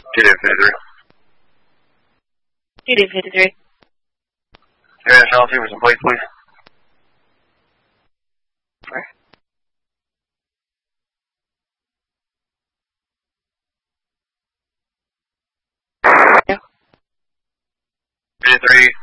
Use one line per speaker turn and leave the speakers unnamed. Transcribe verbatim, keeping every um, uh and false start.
Two day fifty-three.
Two day fifty-three.
Yeah, I'll see for some plates, please. Okay.
Yeah.
fifty-three,